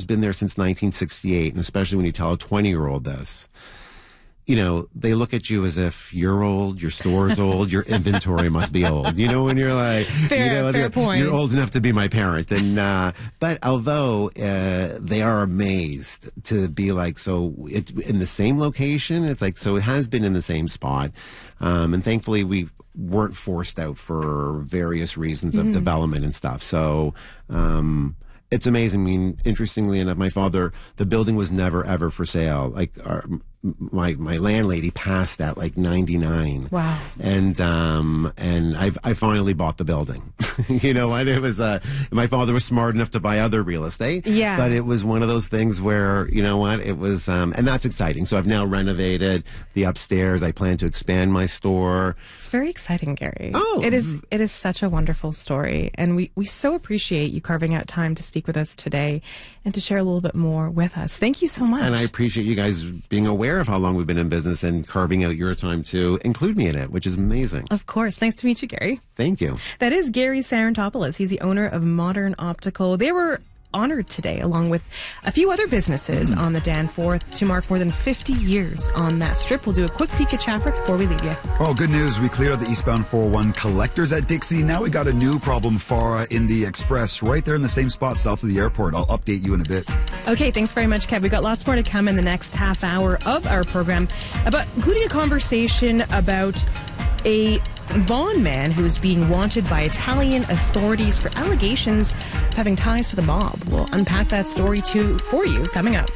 been there since 1968, and especially when you tell a 20-year-old this, you know, they look at you as if you're old, your store's old, your inventory must be old. You know, when you're like, fair point. You're old enough to be my parent. And but although they are amazed to be like, so it's in the same location. It's like, so it has been in the same spot, and thankfully we weren't forced out for various reasons of development and stuff. So. It's amazing. I mean, interestingly enough, my father, the building was never, ever for sale. Like, my landlady passed at like 99. Wow. And I finally bought the building. You know what? It was, my father was smart enough to buy other real estate. Yeah. But it was one of those things where, you know what? It was, and that's exciting. So I've now renovated the upstairs. I plan to expand my store. It's very exciting, Gary. Oh. It is such a wonderful story. And we so appreciate you carving out time to speak with us today and to share a little bit more with us. Thank you so much. And I appreciate you guys being aware of how long we've been in business and carving out your time to include me in it, which is amazing. Of course. Nice to meet you, Gary. Thank you. That is Gary Sarantopoulos. He's the owner of Modern Optical. They were honored today, along with a few other businesses on the Danforth, to mark more than 50 years on that strip. We'll do a quick peek at traffic before we leave you. Oh, good news. We cleared out the eastbound 401 collectors at Dixie. Now we got a new problem for in the Express, right there in the same spot south of the airport. I'll update you in a bit. Okay, thanks very much, Kev. We've got lots more to come in the next half hour of our program, including a conversation about a Vaughan man who is being wanted by Italian authorities for allegations of having ties to the mob. We'll unpack that story for you coming up.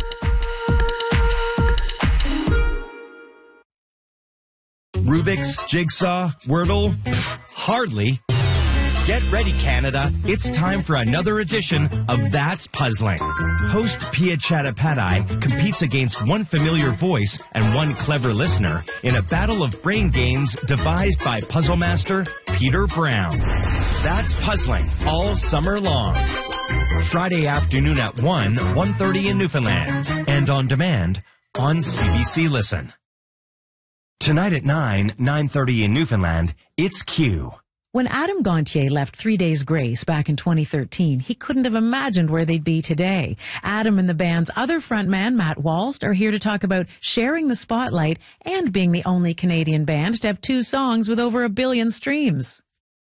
Rubik's, Jigsaw, Wordle? Hardly. Get ready, Canada. It's time for another edition of That's Puzzling. Host Pia Chattopadhyay competes against one familiar voice and one clever listener in a battle of brain games devised by puzzle master Peter Brown. That's Puzzling all summer long. Friday afternoon at 1:30 in Newfoundland, and on demand on CBC Listen. Tonight at 9:30 in Newfoundland, it's Q. When Adam Gontier left 3 Days Grace back in 2013, he couldn't have imagined where they'd be today. Adam and the band's other frontman, Matt Walst, are here to talk about sharing the spotlight and being the only Canadian band to have 2 songs with over 1 billion streams.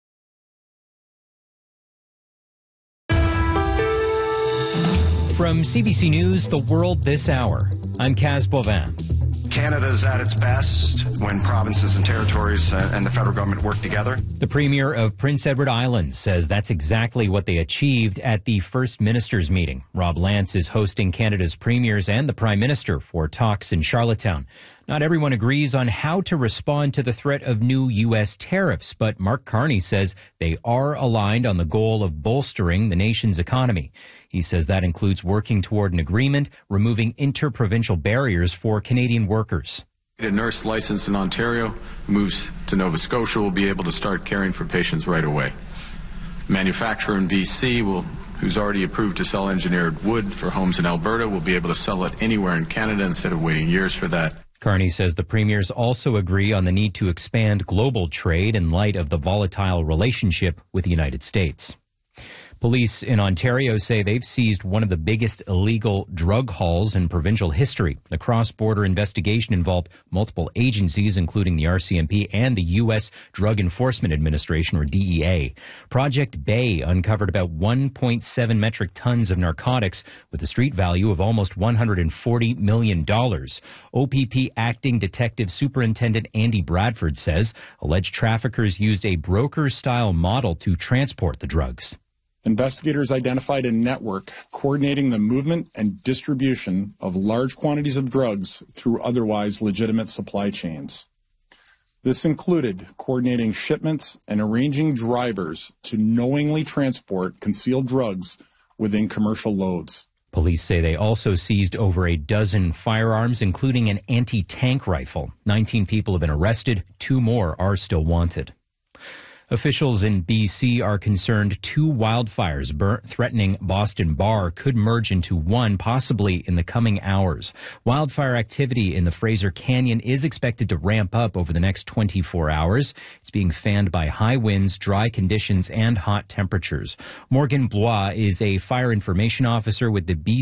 From CBC News, The World This Hour, I'm Kaz Bovin. Canada's at its best when provinces and territories and the federal government work together. The Premier of Prince Edward Island says that's exactly what they achieved at the First Ministers' meeting. Rob Lance is hosting Canada's premiers and the Prime Minister for talks in Charlottetown. Not everyone agrees on how to respond to the threat of new U.S. tariffs, but Mark Carney says they are aligned on the goal of bolstering the nation's economy. He says that includes working toward an agreement, removing interprovincial barriers for Canadian workers. A nurse licensed in Ontario moves to Nova Scotia will be able to start caring for patients right away. A manufacturer in BC who's already approved to sell engineered wood for homes in Alberta will be able to sell it anywhere in Canada instead of waiting years for that. Carney says the premiers also agree on the need to expand global trade in light of the volatile relationship with the United States. Police in Ontario say they've seized one of the biggest illegal drug hauls in provincial history. The cross-border investigation involved multiple agencies, including the RCMP and the U.S. Drug Enforcement Administration, or DEA. Project Bay uncovered about 1.7 metric tons of narcotics with a street value of almost $140 million. OPP Acting Detective Superintendent Andy Bradford says alleged traffickers used a broker-style model to transport the drugs. Investigators identified a network coordinating the movement and distribution of large quantities of drugs through otherwise legitimate supply chains. This included coordinating shipments and arranging drivers to knowingly transport concealed drugs within commercial loads. Police say they also seized over a dozen firearms, including an anti-tank rifle. 19 people have been arrested. 2 more are still wanted. Officials in BC are concerned 2 wildfires threatening Boston Bar could merge into one, possibly in the coming hours. Wildfire activity in the Fraser Canyon is expected to ramp up over the next 24 hours. It's being fanned by high winds, dry conditions, and hot temperatures. Morgan Blois is a fire information officer with the BC